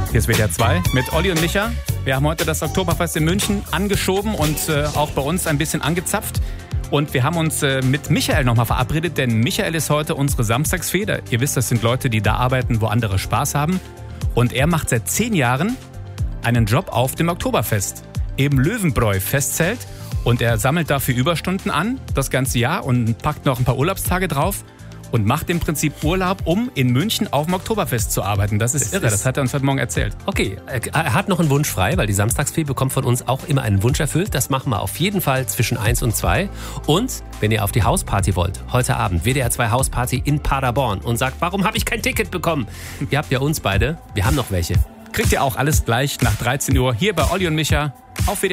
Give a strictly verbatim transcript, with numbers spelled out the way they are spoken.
Hier ist W D R zwei mit Olli und Micha. Wir haben heute das Oktoberfest in München angeschoben und äh, auch bei uns ein bisschen angezapft. Und wir haben uns äh, mit Michael nochmal verabredet, denn Michael ist heute unsere Samstagsfeder. Ihr wisst, das sind Leute, die da arbeiten, wo andere Spaß haben. Und er macht seit zehn Jahren einen Job auf dem Oktoberfest. Eben Löwenbräu Festzelt. Und er sammelt dafür Überstunden an, das ganze Jahr, und packt noch ein paar Urlaubstage drauf. Und macht im Prinzip Urlaub, um in München auf dem Oktoberfest zu arbeiten. Das ist das irre, ist das hat er uns heute Morgen erzählt. Okay, er hat noch einen Wunsch frei, weil die Samstagsfee bekommt von uns auch immer einen Wunsch erfüllt. Das machen wir auf jeden Fall zwischen eins und zwei. Und wenn ihr auf die Hausparty wollt, heute Abend, W D R zwei Hausparty in Paderborn und sagt, warum habe ich kein Ticket bekommen? Ihr habt ja uns beide, wir haben noch welche. Kriegt ihr auch alles gleich nach dreizehn Uhr hier bei Olli und Micha auf W D R zwei.